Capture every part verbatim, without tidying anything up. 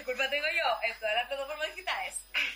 culpa tengo yo en todas las plataformas digitales.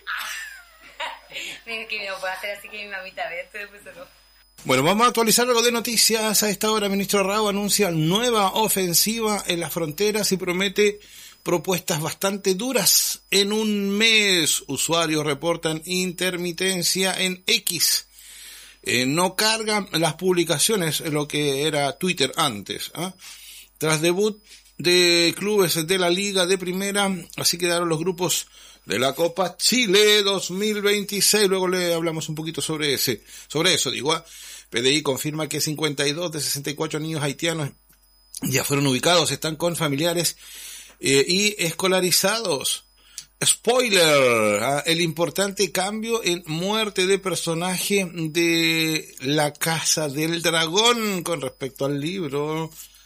Mira que no puedo hacer así que mi mamita ve esto después no. Bueno, vamos a actualizar algo de noticias. A esta hora, el ministro Raúl anuncia nueva ofensiva en las fronteras y promete propuestas bastante duras en un mes. Usuarios reportan intermitencia en X. Eh, no cargan las publicaciones, lo que era Twitter antes. ¿eh? Tras debut de clubes de la Liga de Primera, así quedaron los grupos de la Copa Chile dos mil veintiséis. Luego le hablamos un poquito sobre ese, sobre eso, digo. ¿eh? P D I confirma que cincuenta y dos de sesenta y cuatro niños haitianos ya fueron ubicados, están con familiares eh, y escolarizados. Spoiler, ¿ah? El importante cambio en muerte de personaje de La Casa del Dragón con respecto al libro.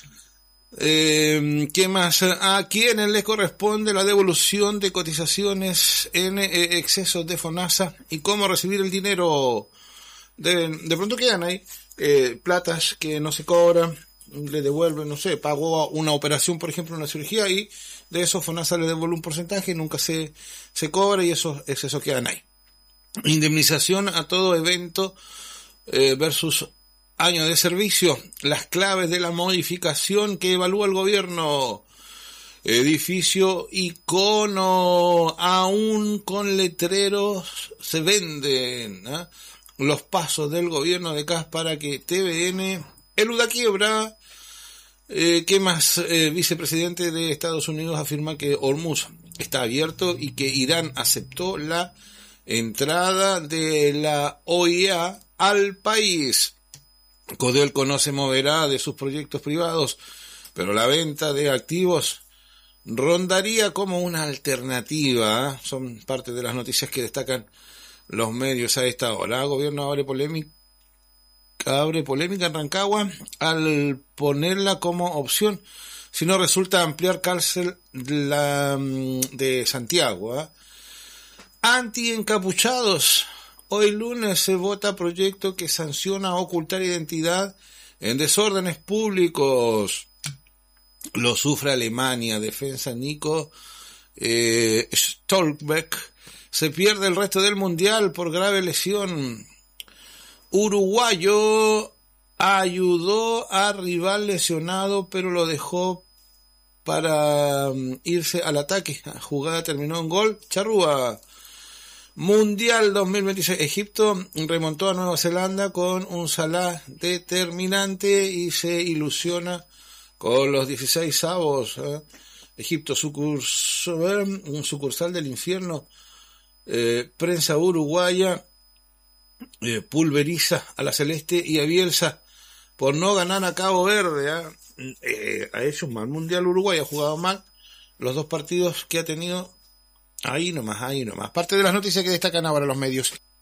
Eh, ¿Qué más? ¿A quiénes les corresponde la devolución de cotizaciones en eh, excesos de FONASA y cómo recibir el dinero? De, de pronto quedan ahí eh, platas que no se cobran, le devuelven, no sé, pagó una operación, por ejemplo, una cirugía, y de eso FONASA le devuelve un porcentaje, nunca se, se cobra y eso, eso quedan ahí. Indemnización a todo evento eh, versus año de servicio, las claves de la modificación que evalúa el gobierno. Edificio icono, aún con letreros se venden, ¿eh? Los pasos del gobierno de Kast para que T V N eluda quiebra. Eh, ¿Qué más? Eh, vicepresidente de Estados Unidos afirma que Hormuz está abierto y que Irán aceptó la entrada de la O E A al país. Codelco no se moverá de sus proyectos privados, pero la venta de activos rondaría como una alternativa. ¿eh? Son parte de las noticias que destacan los medios a esta hora. El gobierno abre polémica, abre polémica en Rancagua al ponerla como opción, si no resulta ampliar cárcel la, de Santiago. ¿eh? Anti-encapuchados. Hoy lunes se vota proyecto que sanciona ocultar identidad en desórdenes públicos. Lo sufre Alemania. Defensa Nico eh, Stolberg se pierde el resto del mundial por grave lesión. Uruguayo ayudó a rival lesionado, pero lo dejó para um, irse al ataque. La jugada terminó en gol. Charrúa. Mundial dos mil veintiséis. Egipto remontó a Nueva Zelanda con un Salah determinante y se ilusiona con los dieciséis avos. ¿eh? Egipto, sucursal, un sucursal del infierno. Eh, prensa uruguaya eh, pulveriza a la Celeste y a Bielsa por no ganar a Cabo Verde. ¿eh? Eh, ha hecho un mal mundial Uruguay, ha jugado mal los dos partidos que ha tenido. Ahí nomás, ahí nomás. Parte de las noticias que destacan ahora los medios.